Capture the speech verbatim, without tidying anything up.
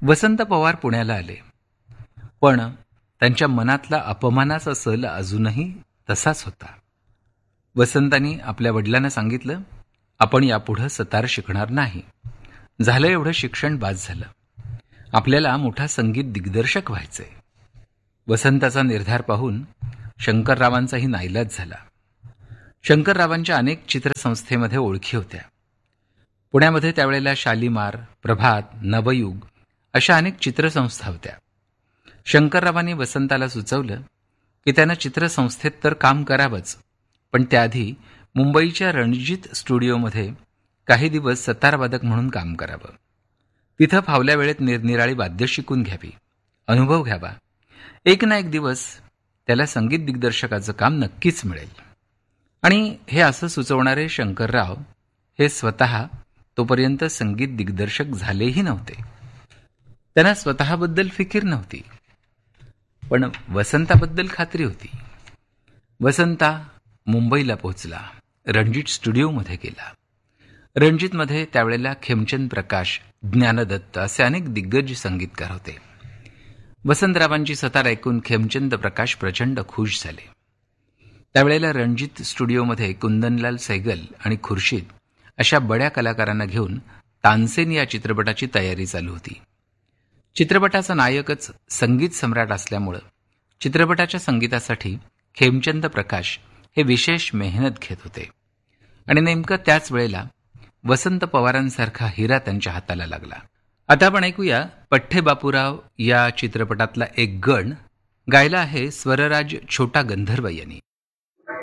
वसंत पवार पुण्याला आले, पण त्यांच्या मनातला अपमानाचा सल अजूनही तसाच होता. वसंतांनी आपल्या वडिलांना सांगितलं, आपण यापुढं सतार शिकणार नाही. झालं एवढं शिक्षण बास झालं. आपल्याला मोठा संगीत दिग्दर्शक व्हायचंय. वसंताचा निर्धार पाहून शंकररावांचाही नाईलाज झाला. शंकररावांच्या अनेक चित्रसंस्थेमध्ये ओळखी होत्या. पुण्यामध्ये त्यावेळेला शालिमार, प्रभात, नवयुग अशा अनेक चित्रसंस्था होत्या. शंकररावांनी वसंताला सुचवलं की त्यानं चित्रसंस्थेत तर काम करावंच, पण त्याआधी मुंबईच्या रणजित स्टुडिओमध्ये काही दिवस सतारवादक म्हणून काम करावं. तिथं फावल्या वेळेत निरनिराळी वाद्य शिकून घ्यावी, अनुभव घ्यावा. एक ना एक दिवस त्याला संगीत दिग्दर्शकाचं काम नक्कीच मिळेल. आणि हे असं सुचवणारे शंकरराव हे स्वतः तोपर्यंत संगीत दिग्दर्शक झालेही नव्हते. त्यांना स्वतःबद्दल फिकीर नव्हती, पण वसंताबद्दल खात्री होती. वसंता मुंबईला पोहोचला, रणजित स्टुडिओमध्ये गेला. रणजितमध्ये त्यावेळेला खेमचंद प्रकाश, ज्ञानदत्त असे अनेक दिग्गज संगीतकार होते. वसंतरावांची सतार ऐकून खेमचंद प्रकाश प्रचंड खुश झाले. त्यावेळेला रणजित स्टुडिओमध्ये कुंदनलाल सैगल आणि खुर्शीद अशा बड्या कलाकारांना घेऊन तानसेन या चित्रपटाची तयारी चालू होती. चित्रपटाचा नायकच संगीत सम्राट असल्यामुळं चित्रपटाच्या संगीतासाठी खेमचंद प्रकाश हे विशेष मेहनत घेत होते. आणि नेमकं त्याच वेळेला वसंत पवारांसारखा हिरा त्यांच्या हाताला लागला. आता आपण ऐकूया पठ्ठे बापूराव या चित्रपटातला एक गण. गायला आहे स्वरराज छोटा गंधर्व यांनी.